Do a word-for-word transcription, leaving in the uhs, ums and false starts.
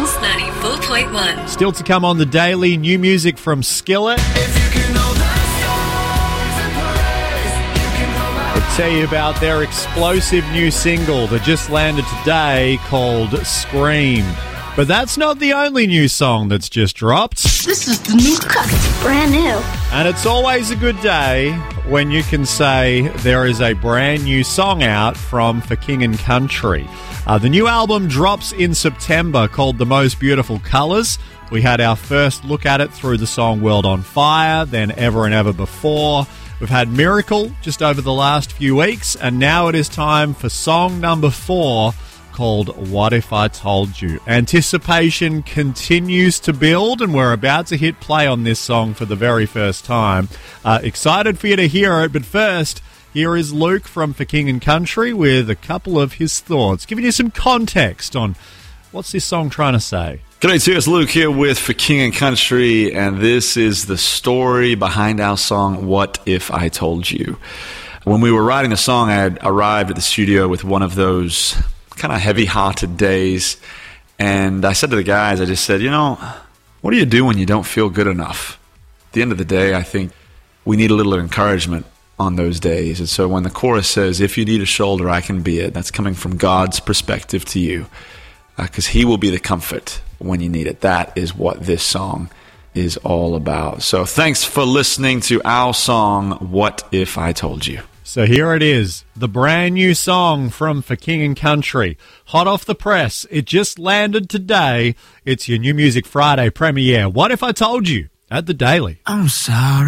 Pulse ninety-four point one. Still to come on the daily, new music from Skillet. I'll tell you about their explosive new single that just landed today called Scream. But that's not the only new song that's just dropped. This is the new cut. It's brand new. And it's always a good day when you can say there is a brand new song out from For King and Country. Uh, the new album drops in September called The Most Beautiful Colours. We had our first look at it through the song World on Fire, then Ever and Ever Before. We've had Miracle just over the last few weeks, and now it is time for song number four, called What If I Told You. Anticipation continues to build, and we're about to hit play on this song for the very first time. Uh, excited for you to hear it, but first, here is Luke from For King and Country with a couple of his thoughts, giving you some context on what's this song trying to say. G'day to you, it's Luke here with For King and Country, and this is the story behind our song, What If I Told You. When we were writing the song, I had arrived at the studio with one of those kind of heavy-hearted days, and I said to the guys, I just said, you know, what do you do when you don't feel good enough? At the end of the day, I think we need a little encouragement on those days. And so when the chorus says, if you need a shoulder, I can be it, that's coming from God's perspective to you, because uh, He will be the comfort when you need it. That is what this song is all about. So thanks for listening to our song, What If I Told You. So here it is, the brand new song from For King and Country. Hot off the press. It just landed today. It's your New Music Friday premiere. What If I Told You at The Daily. I'm sorry.